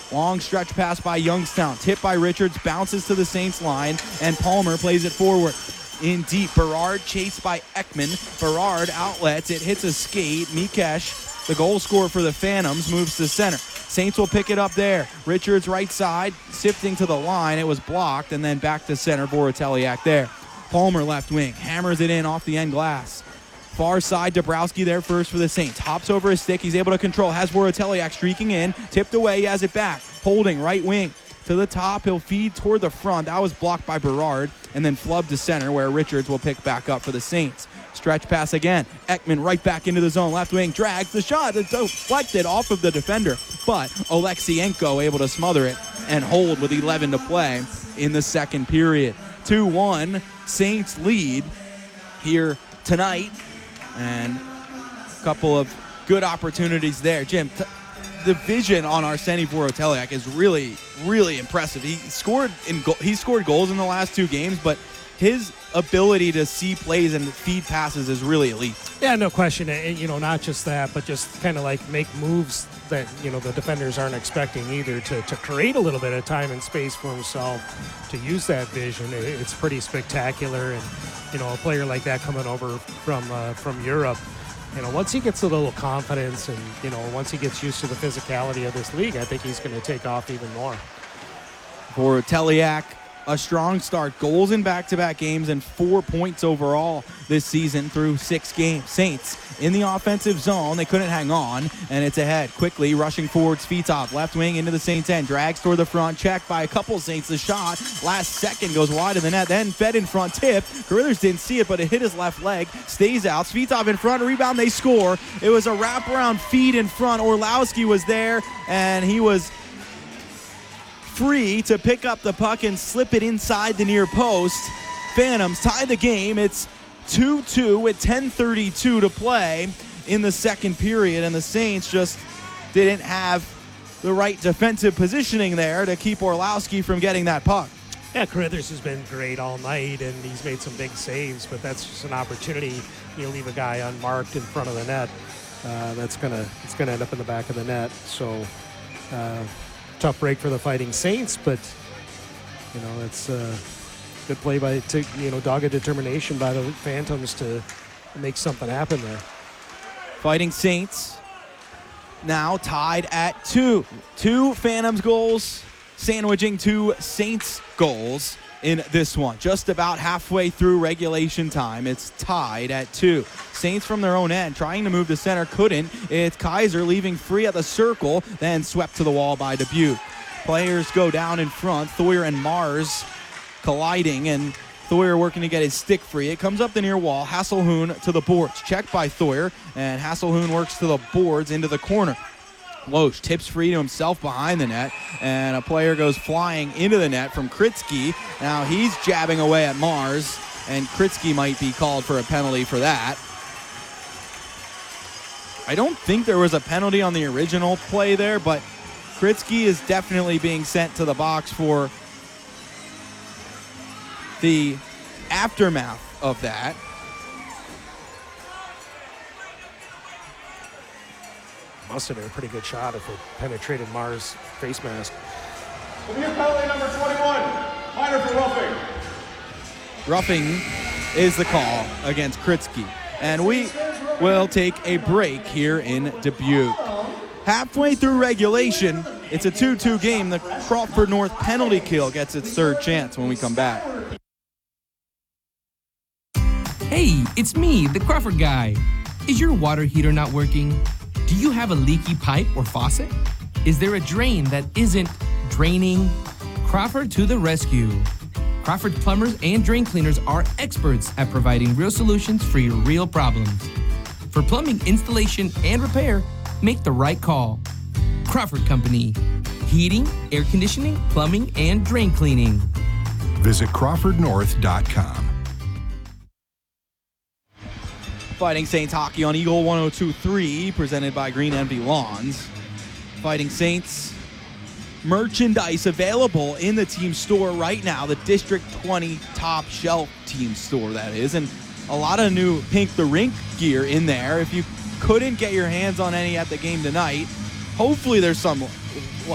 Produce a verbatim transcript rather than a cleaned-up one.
Long stretch pass by Youngstown. Tipped by Richards, bounces to the Saints line, and Palmer plays it forward. In deep, Berard chased by Ekman. Berard outlets, it hits a skate. Mikesh, the goal scorer for the Phantoms, moves to center. Saints will pick it up there. Richards right side, sifting to the line. It was blocked, and then back to center. Voroteliak there. Palmer left wing, hammers it in off the end glass. Far side, Dabrowski there first for the Saints. Hops over his stick. He's able to control. Has Voroteliak streaking in. Tipped away. He has it back. Holding right wing. To the top. He'll feed toward the front. That was blocked by Berard. And then flubbed to center where Richards will pick back up for the Saints. Stretch pass again. Ekman right back into the zone. Left wing drags the shot. It's deflected off of the defender. But Oleksienko able to smother it and hold with eleven to play in the second period. two one. Saints lead here tonight. And a couple of good opportunities there. Jim, t- the vision on Arseny Voroteliak is really, really impressive. He scored in go- he scored goals in the last two games, but his ability to see plays and feed passes is really elite. Yeah, no question. And, you know, not just that, but just kind of like make moves that, you know, the defenders aren't expecting either, to, to create a little bit of time and space for himself to use that vision. It's pretty spectacular. And, you know, a player like that coming over from uh, from Europe, you know, once he gets a little confidence and, you know, once he gets used to the physicality of this league, I think he's going to take off even more. Voroteliak, a strong start. Goals in back-to-back games and four points overall this season through six games. Saints in the offensive zone. They couldn't hang on, and it's ahead. Quickly rushing forward, Svitov. Left wing into the Saints end. Drags toward the front. Checked by a couple Saints. The shot last second goes wide of the net. Then fed in front. Tip. Carruthers didn't see it, but it hit his left leg. Stays out. Svitov in front. Rebound. They score. It was a wraparound feed in front. Orlowski was there, and he was free to pick up the puck and slip it inside the near post. Phantoms tie the game. It's two two with ten thirty-two to play in the second period, and the Saints just didn't have the right defensive positioning there to keep Orlowski from getting that puck. Yeah, Carruthers has been great all night, and he's made some big saves, but that's just an opportunity. You leave a guy unmarked in front of the net, uh, that's gonna it's gonna end up in the back of the net. So uh, tough break for the Fighting Saints, but you know it's uh, good play by to, you know dogged determination by the Phantoms to make something happen there. Fighting Saints now tied at two. Two Phantoms goals sandwiching two Saints goals in this one. Just about halfway through regulation time. It's tied at two. Saints from their own end trying to move to center. Couldn't. It's Kaiser leaving free at the circle, then swept to the wall by Dubuque. Players go down in front. Thoyer and Mars colliding, and Thoyer working to get his stick free. It comes up the near wall. Hasselhoon to the boards. Checked by Thoyer, and Hasselhoon works to the boards into the corner. Loesch tips free to himself behind the net, and a player goes flying into the net from Kritzky. Now he's jabbing away at Mars, and Kritzky might be called for a penalty for that. I don't think there was a penalty on the original play there, but Kritzky is definitely being sent to the box for the aftermath of that. Must have been a pretty good shot if it penetrated Mars' face mask. Severe penalty number twenty-one, minor for roughing. Roughing is the call against Kritzky. And we will take a break here in Dubuque. Halfway through regulation, it's a two two game. The Crawford North penalty kill gets its third chance when we come back. Hey, it's me, the Crawford guy. Is your water heater not working? Do you have a leaky pipe or faucet? Is there a drain that isn't draining? Crawford to the rescue. Crawford plumbers and drain cleaners are experts at providing real solutions for your real problems. For plumbing installation and repair, make the right call. Crawford Company. Heating, air conditioning, plumbing, and drain cleaning. Visit crawford north dot com. Fighting Saints hockey on Eagle one oh two point three, presented by Green Envy Lawns. Fighting Saints merchandise available in the team store right now, the District twenty top shelf team store, that is, and a lot of new Pink the Rink gear in there. If you couldn't get your hands on any at the game tonight, hopefully there's some